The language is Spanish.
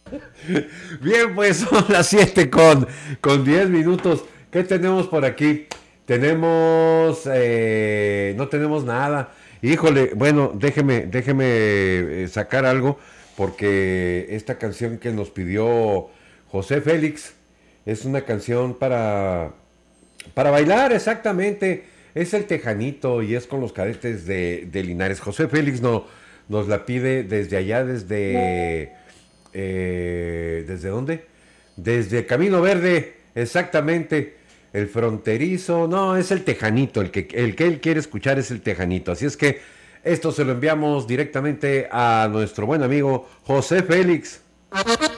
Bien, pues son las 7 con 10 minutos. ¿Qué tenemos por aquí? Tenemos... no tenemos nada. Híjole, bueno, déjeme sacar algo, porque esta canción que nos pidió José Félix es una canción para bailar, exactamente. Es el Tejanito y es con los Cadetes de Linares. José Félix nos la pide desde allá, ¿desde dónde? Desde Camino Verde, exactamente. El fronterizo, no, es el Tejanito, el que él quiere escuchar es el Tejanito. Así es que esto se lo enviamos directamente a nuestro buen amigo José Félix.